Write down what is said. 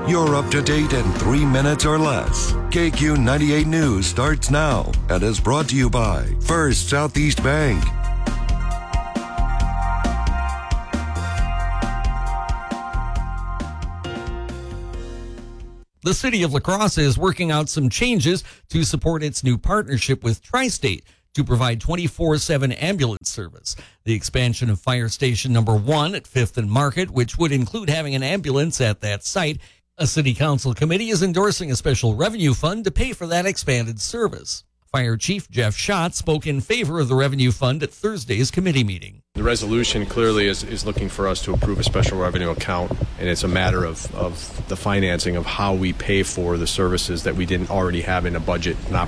You're up to date in 3 minutes or less. KQ 98 News starts now and is brought to you by First Southeast Bank. The city of La Crosse is working out some changes to support its new partnership with Tri-State to provide 24/7 ambulance service. The expansion of Fire Station Number 1 at 5th and Market, which would include having an ambulance at that site. A city council committee is endorsing a special revenue fund to pay for that expanded service. Fire Chief Jeff Schott spoke in favor of the revenue fund at Thursday's committee meeting. The resolution clearly is looking for us to approve a special revenue account, and it's a matter of the financing of how we pay for the services that we didn't already have in a budget and